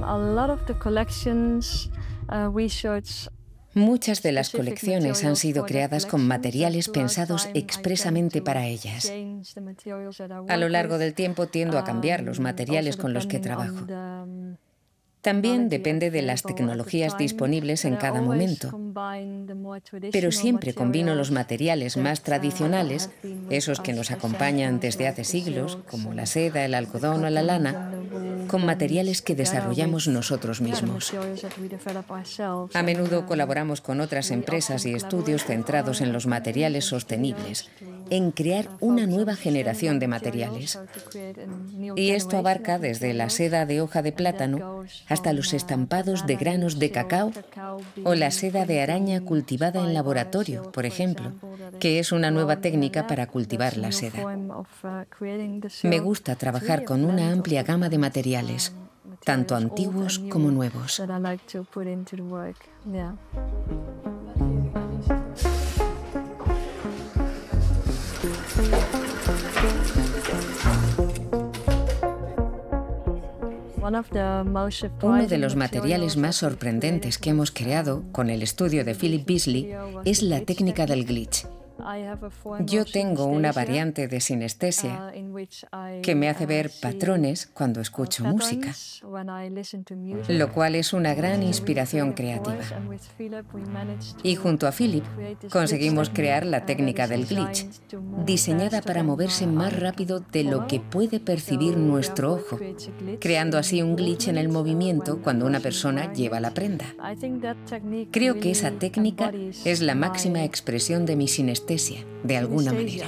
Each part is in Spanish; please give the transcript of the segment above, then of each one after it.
Muchas de las colecciones han sido creadas con materiales pensados expresamente para ellas. A lo largo del tiempo tiendo a cambiar los materiales con los que trabajo. También depende de las tecnologías disponibles en cada momento. Pero siempre combino los materiales más tradicionales, esos que nos acompañan desde hace siglos, como la seda, el algodón o la lana, con materiales que desarrollamos nosotros mismos. A menudo colaboramos con otras empresas y estudios centrados en los materiales sostenibles, en crear una nueva generación de materiales. Y esto abarca desde la seda de hoja de plátano hasta los estampados de granos de cacao o la seda de araña cultivada en laboratorio, por ejemplo, que es una nueva técnica para cultivar la seda. Me gusta trabajar con una amplia gama de materiales, tanto antiguos como nuevos. Uno de los materiales más sorprendentes que hemos creado con el estudio de Philip Beasley es la técnica del glitch. Yo tengo una variante de sinestesia que me hace ver patrones cuando escucho música, lo cual es una gran inspiración creativa. Y junto a Philip conseguimos crear la técnica del glitch, diseñada para moverse más rápido de lo que puede percibir nuestro ojo, creando así un glitch en el movimiento cuando una persona lleva la prenda. Creo que esa técnica es la máxima expresión de mi sinestesia, de alguna manera.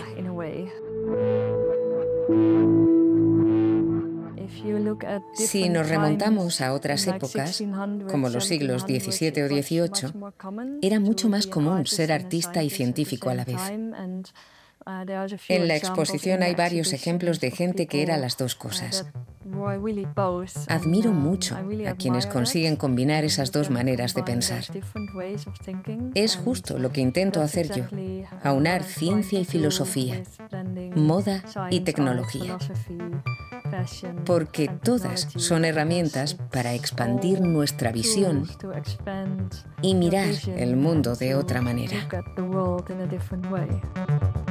Si nos remontamos a otras épocas, como los siglos XVII o XVIII, era mucho más común ser artista y científico a la vez. En la exposición hay varios ejemplos de gente que era las dos cosas. Admiro mucho a quienes consiguen combinar esas dos maneras de pensar. Es justo lo que intento hacer yo, aunar ciencia y filosofía, moda y tecnología, porque todas son herramientas para expandir nuestra visión y mirar el mundo de otra manera.